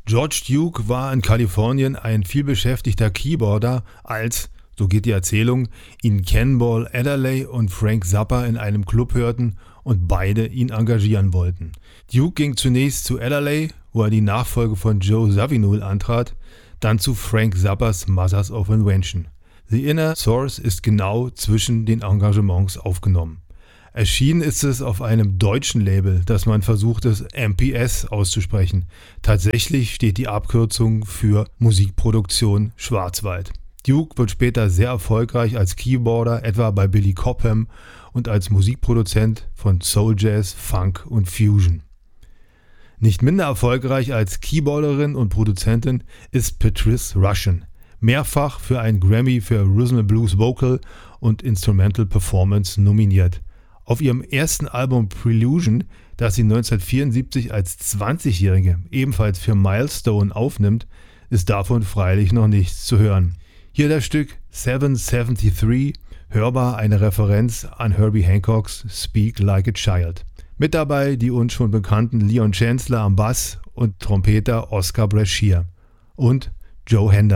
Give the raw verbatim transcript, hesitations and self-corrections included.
George Duke war in Kalifornien ein vielbeschäftigter Keyboarder, als, so geht die Erzählung, ihn Cannonball Adderley und Frank Zappa in einem Club hörten und beide ihn engagieren wollten. Duke ging zunächst zu Adderley, wo er die Nachfolge von Joe Zawinul antrat, dann zu Frank Zappas Mothers of Invention. The Inner Source ist genau zwischen den Engagements aufgenommen. Erschienen ist es auf einem deutschen Label, das man versucht, es M P S auszusprechen. Tatsächlich steht die Abkürzung für Musikproduktion Schwarzwald. Duke wird später sehr erfolgreich als Keyboarder, etwa bei Billy Cobham, und als Musikproduzent von Soul Jazz, Funk und Fusion. Nicht minder erfolgreich als Keyboarderin und Produzentin ist Patrice Rushen, mehrfach für einen Grammy für Rhythm and Blues Vocal und Instrumental Performance nominiert. Auf ihrem ersten Album Prelusion, das sie neunzehnhundertvierundsiebzig als zwanzigjährige ebenfalls für Milestone aufnimmt, ist davon freilich noch nichts zu hören. Hier das Stück seven seventy-three, hörbar eine Referenz an Herbie Hancocks Speak Like a Child. Mit dabei die uns schon bekannten Leon Chancellor am Bass und Trompeter Oscar Brashear und Joe Henderson.